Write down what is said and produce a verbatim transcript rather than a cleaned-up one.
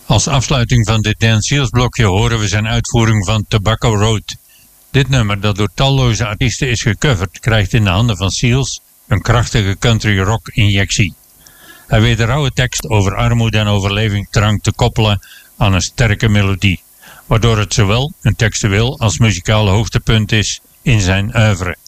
Als afsluiting van dit Dan Seals blokje horen we zijn uitvoering van Tobacco Road. Dit nummer, dat door talloze artiesten is gecoverd, krijgt in de handen van Seals een krachtige country rock injectie. Hij weet de rauwe tekst over armoede en overlevingsdrang te koppelen aan een sterke melodie, waardoor het zowel een textueel als muzikaal hoogtepunt is in zijn oeuvre.